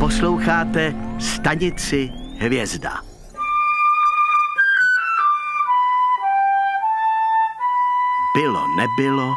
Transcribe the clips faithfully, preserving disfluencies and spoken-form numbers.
Posloucháte Stanici Hvězda. Bylo nebylo.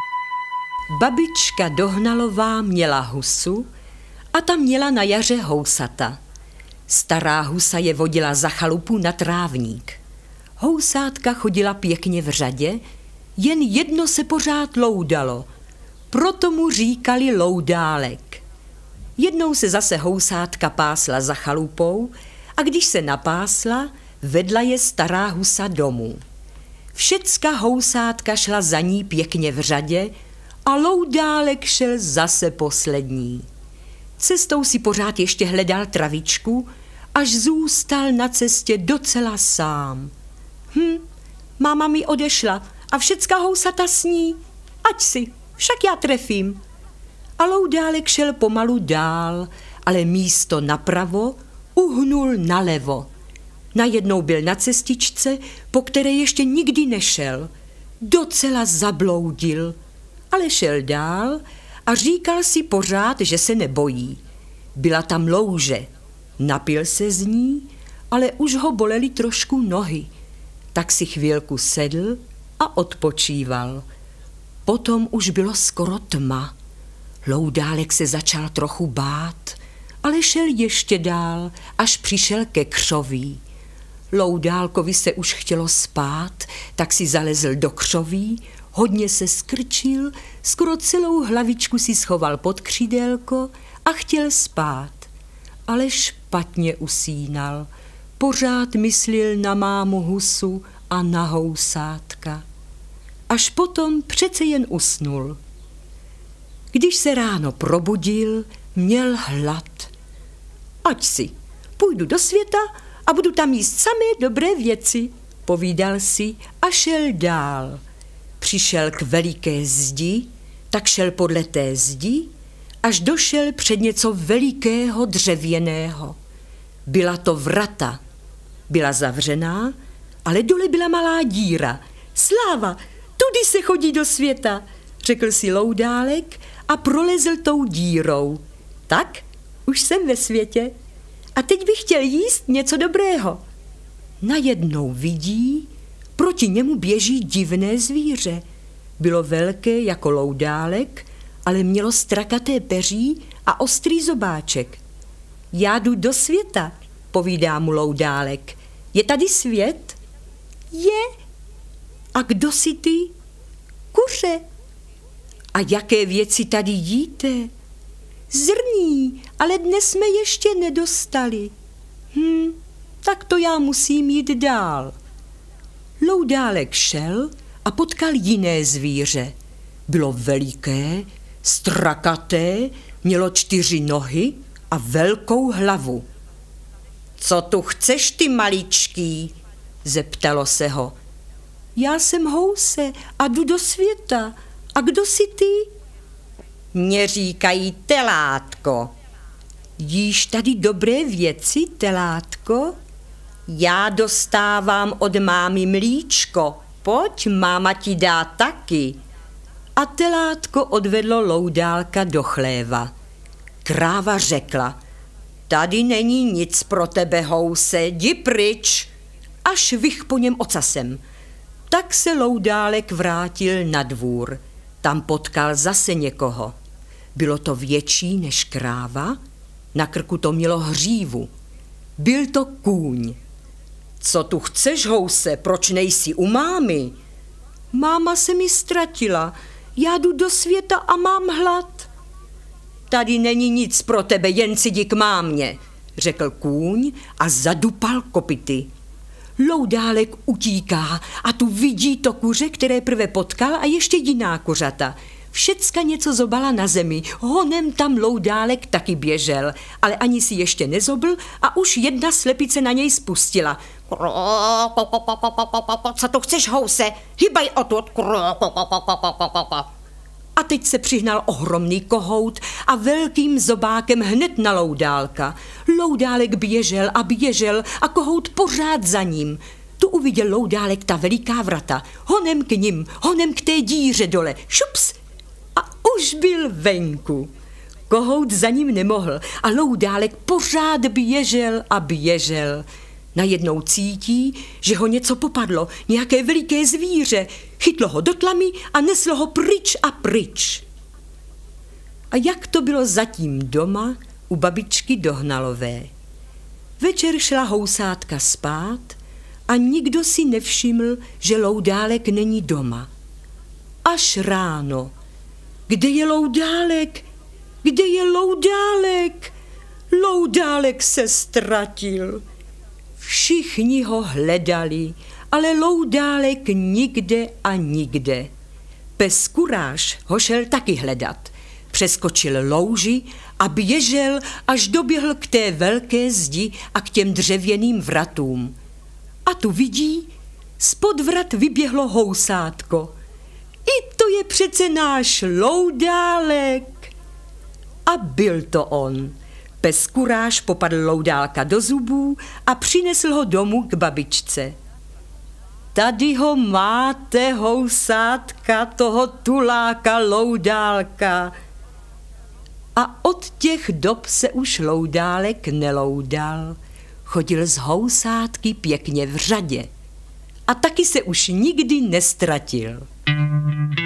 Babička Dohnalová měla husu a ta měla na jaře housata. Stará husa je vodila za chalupu na trávník. Housátka chodila pěkně v řadě, jen jedno se pořád loudalo, proto mu říkali Loudálek. Jednou se zase housátka pásla za chalupou a když se napásla, vedla je stará husa domů. Všecka housátka šla za ní pěkně v řadě a Loudálek šel zase poslední. Cestou si pořád ještě hledal travičku, až zůstal na cestě docela sám. Hm, máma mi odešla a všecka housata s ní. Ať si, však já trefím. A Loudálek šel pomalu dál, ale místo napravo uhnul nalevo. Najednou byl na cestičce, po které ještě nikdy nešel. Docela zabloudil, ale šel dál a říkal si pořád, že se nebojí. Byla tam louže. Napil se z ní, ale už ho bolely trošku nohy. Tak si chvílku sedl a odpočíval. Potom už bylo skoro tma. Loudálek se začal trochu bát, ale šel ještě dál, až přišel ke křoví. Loudálkovi se už chtělo spát, tak si zalezl do křoví, hodně se skrčil, skoro celou hlavičku si schoval pod křídélko a chtěl spát. Ale špatně usínal, pořád myslil na mámu husu a na housátka. Až potom přece jen usnul. Když se ráno probudil, měl hlad. Ať si, půjdu do světa a budu tam jíst samé dobré věci, povídal si a šel dál. Přišel k veliké zdi, tak šel podle té zdi, až došel před něco velikého dřevěného. Byla to vrata. Byla zavřená, ale dole byla malá díra. Sláva, tudy se chodí do světa, řekl si Loudálek a prolezl tou dírou. Tak, už jsem ve světě a teď bych chtěl jíst něco dobrého. Najednou vidí, proti němu běží divné zvíře. Bylo velké jako Loudálek, ale mělo strakaté peří a ostrý zobáček. Já jdu do světa, povídá mu Loudálek. Je tady svět? Je. A kdo jsi ty? Kuře. A jaké věci tady jíte? Zrní, ale dnes jsme ještě nedostali. Hm, tak to já musím jít dál. Loudálek šel a potkal jiné zvíře. Bylo veliké, strakaté, mělo čtyři nohy a velkou hlavu. Co tu chceš, ty maličký? Zeptalo se ho. Já jsem house a jdu do světa. A kdo jsi ty? Mně říkají telátko. Jíš tady dobré věci, telátko? Já dostávám od mámy mlíčko. Pojď, máma ti dá taky. A telátko odvedlo Loudálka do chléva. Kráva řekla, tady není nic pro tebe, house, jdi pryč. A švih po něm ocasem. Tak se Loudálek vrátil na dvůr. Tam potkal zase někoho. Bylo to větší než kráva, na krku to mělo hřívu. Byl to kůň. Co tu chceš, house, proč nejsi u mámy? Máma se mi ztratila, já jdu do světa a mám hlad. Tady není nic pro tebe, jen si jdi k mámě, řekl kůň a zadupal kopyty. Loudálek utíká a tu vidí to kuře, které prve potkal a ještě jiná kuřata. Všecka něco zobala na zemi, honem tam Loudálek taky běžel, ale ani si ještě nezobl a už jedna slepice na něj spustila. Co to chceš, house? Hybaj odtud. A teď se přihnal ohromný kohout a velkým zobákem hned na Loudálka. Loudálek běžel a běžel a kohout pořád za ním. Tu uviděl Loudálek ta veliká vrata. Honem k nim, honem k té díře dole. Šups! A už byl venku. kohout za ním nemohl a Loudálek pořád běžel a běžel. Najednou cítí, že ho něco popadlo, nějaké veliké zvíře. Chytlo ho do tlamy a neslo ho pryč a pryč. A jak to bylo zatím doma u babičky Dohnalové. Večer šla housátka spát a nikdo si nevšiml, že Loudálek není doma. Až ráno. Kde je Loudálek? Kde je Loudálek? Loudálek se ztratil. Všichni ho hledali, ale Loudálek nikde a nikde. Pes Kuráž ho šel taky hledat. Přeskočil louži a běžel, až doběhl k té velké zdi a k těm dřevěným vratům. A tu vidí, spod vrat vyběhlo housátko. I to je přece náš Loudálek. A byl to on. Pes Kuráž popadl Loudálka do zubů a přinesl ho domů k babičce. Tady ho máte, housátka, toho tuláka Loudálka. A od těch dob se už Loudálek neloudal. Chodil z housátky pěkně v řadě. A taky se už nikdy nestratil.